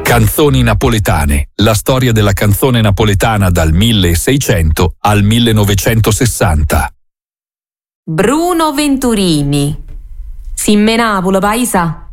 Canzoni napoletane, la storia della canzone napoletana dal 1600 al 1960. Bruno Venturini. Simme Napolo, paisa.